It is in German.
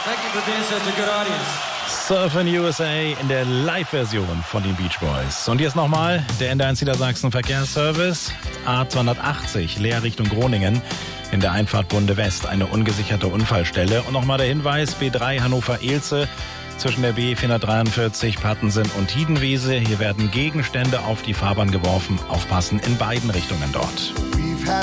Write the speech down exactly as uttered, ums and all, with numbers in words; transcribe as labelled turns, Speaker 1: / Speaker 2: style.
Speaker 1: Thank you for being such a good audience.
Speaker 2: Surfin' U S A in der Live-Version von den Beach Boys. Und jetzt nochmal der N eins Niedersachsen Verkehrsservice. A zweihundertachtzig, Leer Richtung Groningen. In der Einfahrt Bunde West eine ungesicherte Unfallstelle. Und nochmal der Hinweis, B drei Hannover-Elze zwischen der B vierhundertdreiundvierzig Pattensen und Tiedenwiese. Hier werden Gegenstände auf die Fahrbahn geworfen. Aufpassen in beiden Richtungen dort.